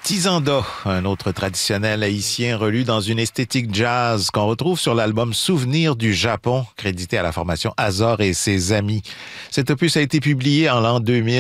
Tizanda, un autre traditionnel haïtien relu dans une esthétique jazz qu'on retrouve sur l'album Souvenirs du Japon, crédité à la formation Azor et ses amis. Cet opus a été publié en l'an 2000